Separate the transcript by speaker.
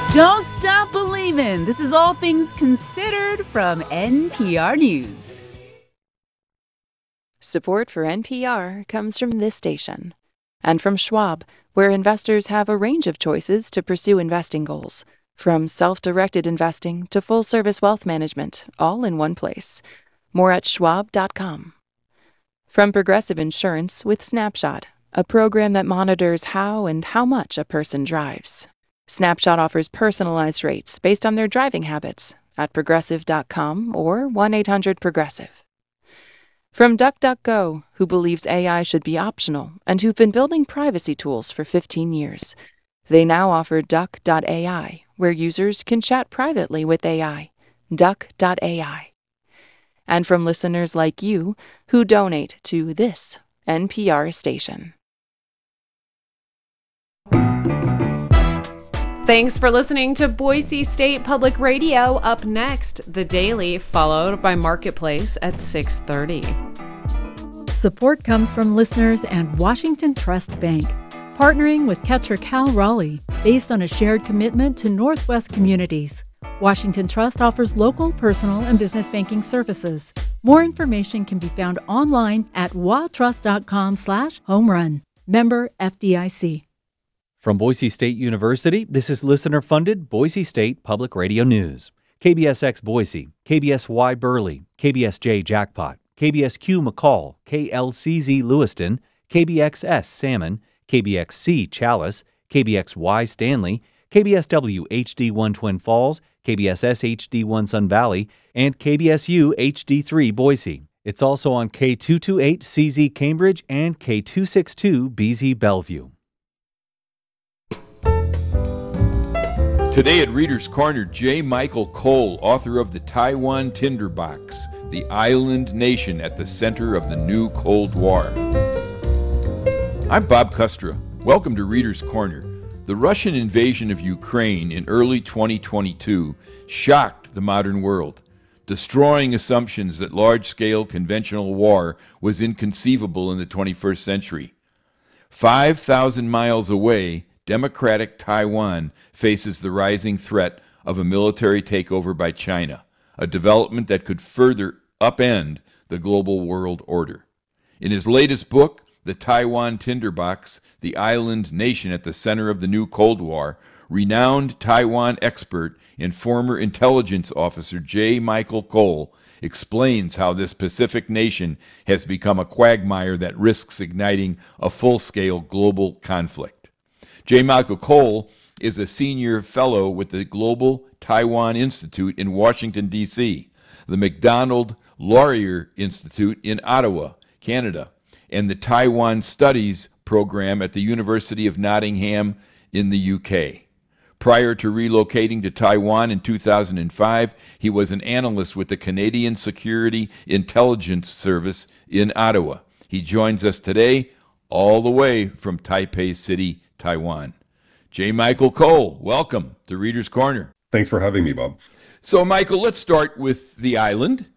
Speaker 1: Don't stop believing. This is All Things Considered from NPR News.
Speaker 2: Support for NPR comes from this station and from Schwab, where investors have a range of choices to pursue investing goals, from self-directed investing to full-service wealth management, all in one place. More at schwab.com. From Progressive Insurance with Snapshot, a program that monitors how and how much a person drives. Snapshot offers personalized rates based on their driving habits at progressive.com or 1-800-PROGRESSIVE. From DuckDuckGo, who believes AI should be optional and who've been building privacy tools for 15 years. They now offer Duck.ai, where users can chat privately with AI. Duck.ai. And from listeners like you who donate to this NPR station.
Speaker 3: Thanks for listening to Boise State Public Radio. Up next, The Daily, followed by Marketplace at 6:30.
Speaker 4: Support comes from listeners and Washington Trust Bank, partnering with Catcher Cal Raleigh, based on a shared commitment to Northwest communities. Washington Trust offers local, personal, and business banking services. More information can be found online at watrust.com/homerun. Member FDIC.
Speaker 5: From Boise State University, this is listener-funded Boise State Public Radio News. KBSX Boise, KBSY Burley, KBSJ Jackpot, KBSQ McCall, KLCZ Lewiston, KBXS Salmon, KBXC Chalice, KBXY Stanley, KBSW HD1 Twin Falls, KBSS HD1 Sun Valley, and KBSU HD3 Boise. It's also on K228 CZ Cambridge and K262 BZ Bellevue.
Speaker 6: Today at Reader's Corner, J. Michael Cole, author of The Taiwan Tinderbox, the island nation at the center of the new Cold War. I'm Bob Kustra. Welcome to Reader's Corner. The Russian invasion of Ukraine in early 2022 shocked the modern world, destroying assumptions that large-scale conventional war was inconceivable in the 21st century. 5,000 miles away, democratic Taiwan faces the rising threat of a military takeover by China, a development that could further upend the global world order. In his latest book, The Taiwan Tinderbox, the island nation at the center of the new Cold War, renowned Taiwan expert and former intelligence officer J. Michael Cole explains how this Pacific nation has become a quagmire that risks igniting a full-scale global conflict. J. Michael Cole is a senior fellow with the Global Taiwan Institute in Washington, D.C., the Macdonald Laurier Institute in Ottawa, Canada, and the Taiwan Studies program at the University of Nottingham in the UK. Prior to relocating to Taiwan in 2005, he was an analyst with the Canadian Security Intelligence Service in Ottawa. He joins us today all the way from Taipei City, Taiwan. J. Michael Cole, welcome to Reader's Corner.
Speaker 7: Thanks for having me, Bob.
Speaker 6: So, Michael, let's start with the island.